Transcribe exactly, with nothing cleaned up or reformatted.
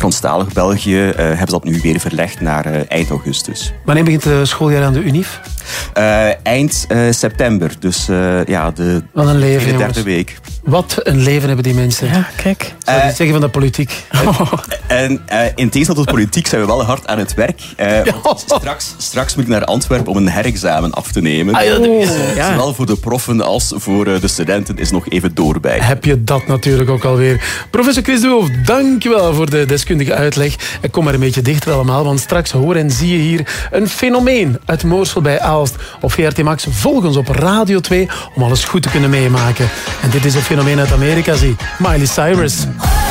Franstalig België uh, hebben ze dat nu weer verlegd naar uh, eind augustus. Wanneer begint het schooljaar aan de Unief? Uh, eind uh, september, dus uh, ja, de Wat een leven, derde jongens. week. Wat een leven hebben die mensen. Ja, kijk. Zou je Uh, zeggen van de politiek? Oh. En uh, in tegenstelling tot de politiek zijn we wel hard aan het werk. Uh, Ja. straks, straks moet ik naar Antwerpen om een herexamen af te nemen. Ah, ja, dat is, Uh, ja. Zowel voor de proffen als voor uh, de studenten is nog even doorbij. Heb je dat natuurlijk ook alweer. Professor Chris de Hoof, dankjewel voor de deskundige uitleg. En kom maar een beetje dichter allemaal, want straks hoor en zie je hier een fenomeen uit Moorsel bij Aalst. Op V R T Max, volg ons op Radio twee om alles goed te kunnen meemaken. En dit is een fenomeen uit Amerika, zie. Miley Cyrus.